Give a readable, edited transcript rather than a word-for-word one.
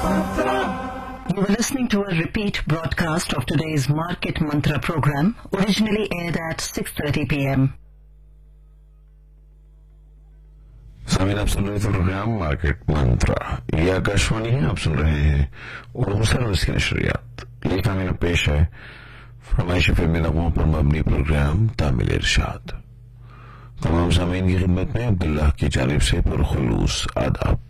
You were listening to a repeat broadcast of today's Market Mantra program, originally aired at 6:30 p.m. सामीन, आप सुन रहे थे programme market मंत्रा। ये आकाशवाणी है, आप सुन रहे हैं उर्दू सर्विस की नशरियात। लिखा मेरा पेश है फरमाइशी फिल्मी नगमों पर मबनी प्रोग्राम तामिल इरशाद। तमाम सामीन की खिदमत में अब्दुल्लाह की जानिब से पुरखुलूस आदाब।